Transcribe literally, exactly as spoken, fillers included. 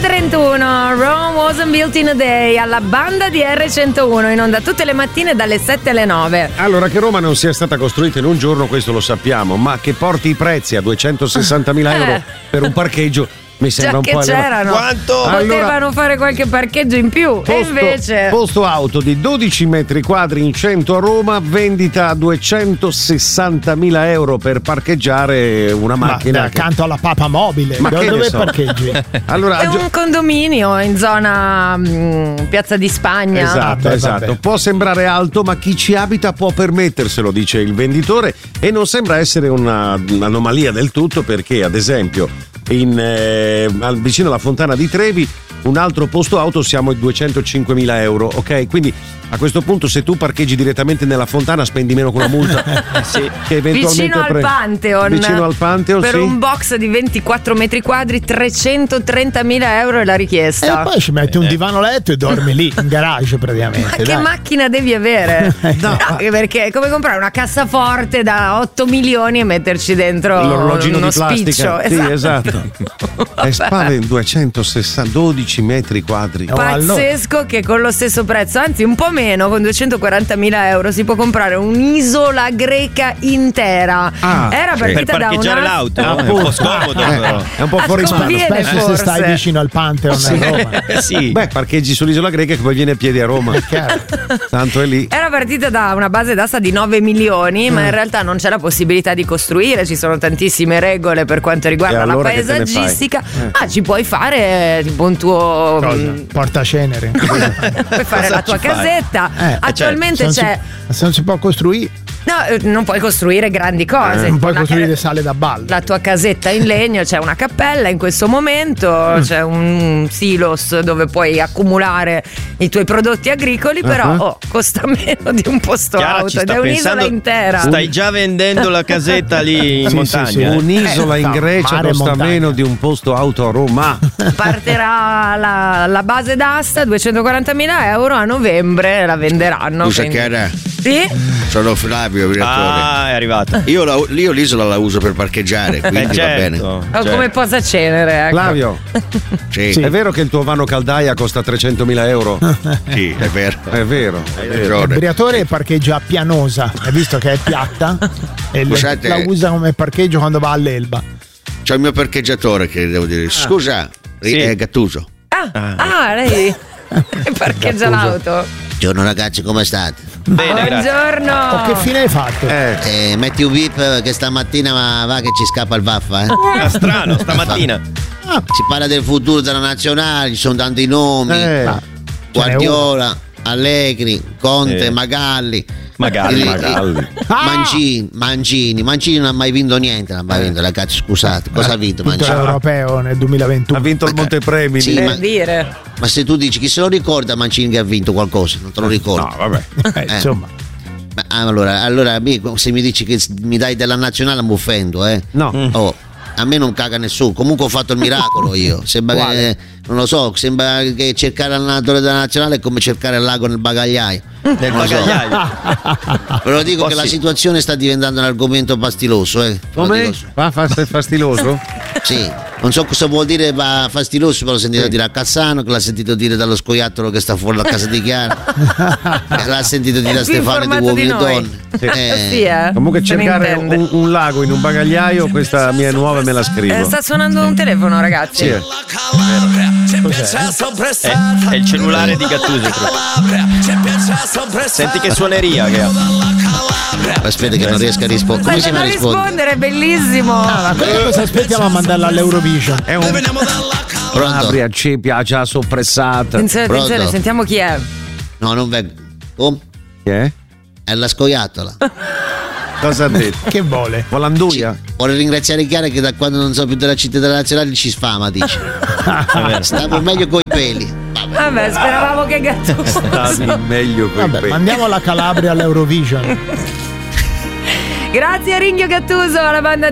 trentuno, Rome wasn't built in a day, alla banda di erre centouno, in onda tutte le mattine dalle sette alle nove. Allora, che Roma non sia stata costruita in un giorno, questo lo sappiamo, ma che porti i prezzi a duecentosessantamila euro Eh. per un parcheggio mi sembra Già un po' che elevato. c'erano, Quanto? potevano Allora, fare qualche parcheggio in più. Posto, e invece posto auto di dodici metri quadri in centro a Roma, vendita a duecentosessantamila euro per parcheggiare una Ma macchina. beh, che- accanto alla Papa Mobile. Ma dove che ne dove so? parcheggi? Allora, è aggi- un condominio in zona mh, Piazza di Spagna. Esatto, Vabbè, esatto. vabbè. Può sembrare alto, ma chi ci abita può permetterselo, dice il venditore, e non sembra essere una- un'anomalia del tutto, perché ad esempio in, eh, al- vicino alla Fontana di Trevi un altro posto auto siamo ai duecentocinquemila euro, ok? Quindi a questo punto se tu parcheggi direttamente nella fontana spendi meno con la multa. Sì. Che eventualmente Vicino al pre- Pantheon, vicino al Pantheon, per sì. un box di ventiquattro metri quadri, trecentotrentamila euro è la E richiesta. poi ci metti un divano letto e dormi lì, in garage praticamente. Ma che dai. macchina devi avere? No, anche perché è come comprare una cassaforte da otto milioni e metterci dentro L'orologino uno di plastica. spiccio. Sì, esatto. È spavent duecentosessanta, dodici metri quadri. Oh, allora. Pazzesco che con lo stesso prezzo, anzi un po' meno, con duecentoquarantamila euro si può comprare un'isola greca intera. Ah, Era sì. Per partita da parcheggiare una... l'auto è un po' scomodo, Eh, però. è un po' Ah, fuori mano. conviene. Specie se forse. stai vicino al Pantheon a Roma. Eh, sì. Beh, parcheggi sull'isola greca che poi viene a piedi a Roma. Chiaro. Tanto è lì. Era partita da una base d'asta di nove milioni, Mm. ma in realtà non c'è la possibilità di costruire, ci sono tantissime regole per quanto riguarda E allora la che te ne paesaggistica. fai? Eh. Ah, ci puoi fare tipo un tuo Cosa? mh, Portacenere. puoi fare la tua ci fai? casetta. Eh, Attualmente se non c'è si- se non si può costruire, no, eh, non puoi costruire grandi cose. non puoi Una- costruire sale da ballo. la tua casetta in legno, c'è una cappella in questo momento, c'è un silos dove puoi accumulare i tuoi prodotti agricoli, però Uh-huh. oh, costa meno di un posto Chiara auto ci ed sta è un'isola pensando, intera. stai già vendendo la casetta lì in Sì, montagna. sì, sì. eh? Un'isola Eh, in no, Grecia mare e costa montagna. meno di un posto auto a Roma. Partirà la, la base d'asta, duecentoquarantamila euro, a novembre la venderanno. Scusa quindi- Chiara, Sì? sono Flavio, direttore. Ah, è arrivata. Io, la- io l'isola la uso per parcheggiare, quindi Eh, va certo, bene. O certo. come posacenere, ecco. Flavio, Sì, Sì. è vero che il tuo vano caldaia costa trecentomila euro? sì, è vero. È vero. Hai Il ragione. Briatore parcheggia a Pianosa, hai visto che è piatta? E le- Scusate. la usa come parcheggio quando va all'Elba. C'ho il mio parcheggiatore che devo dire. Scusa, Sì. è Gattuso. Ah, ah, lei parcheggia l'auto. Buongiorno ragazzi, come state? Bene, grazie. Buongiorno. Oh, che fine hai fatto? Eh, Eh, metti un beep che stamattina ma va che ci scappa il vaffa, eh. Ah, strano, stamattina. Si parla del futuro della nazionale, ci sono tanti nomi. eh. Guardiola, Allegri, Conte, Eh. Magalli. Magalli, Eh, Magalli. Ah! Mancini, Mancini, Mancini non ha mai vinto niente, non ha mai vinto, ragazzi, scusate, cosa ha vinto Vinto Mancini? l'europeo nel duemilaventuno. Ha vinto il Montepremi. Sì, Per ma- dire. Ma se tu dici chi se lo ricorda Mancini che ha vinto qualcosa, non te lo ricordi? No, vabbè. Eh, insomma, Ma, allora, allora a me, se mi dici che mi dai della nazionale mi offendo, eh? No. Oh, a me non caga nessuno, comunque ho fatto il miracolo io. Sembra Quale? che, non lo so, sembra che cercare l'allenatore della nazionale è come cercare il lago nel bagagliaio. Nel Non lo so. bagagliaio. Ve lo dico Oh, che la sì. situazione sta diventando un argomento pastiloso, eh. Ve lo Come? dico. Va fa- fastiloso? Sì, non so cosa vuol dire ma fastiloso, però l'ho sentito dire a Cassano, che l'ha sentito dire dallo scoiattolo che sta fuori la casa di Chiara, che l'ha sentito dire a È più Stefano di informato Uomini di e noi. Donne. Sì. Eh, Sì, eh. Comunque Se ne cercare intende. un, un lago in un bagagliaio, questa mia è nuova e me la scrivo. Eh, sta suonando un telefono, ragazzi. Sì, eh. Eh, è il cellulare di Gattuso. proprio. Senti che suoneria che ha. Aspetta che non riesco a rispondere. Come si Lascialo chiama a rispondere? rispondere, è bellissimo. ma quello cosa aspettiamo a mandarla all'Eurovision? È un Pronto? Fabria, ci piace la soppressata. Attenzione, attenzione, Pronto? sentiamo chi è. No, non vengo. Oh, Chi è? è la scoiattola. Cosa ha detto? Che vuole? Volanduia? Vuole ringraziare Chiara che da quando non so più della città della nazionale ci sfama, dice. Stavo meglio coi peli. Vabbè. Vabbè, speravamo che Gattuso. Stavi meglio con Vabbè, mandiamo la Calabria all'Eurovision. Grazie a Ringhio Gattuso, alla banda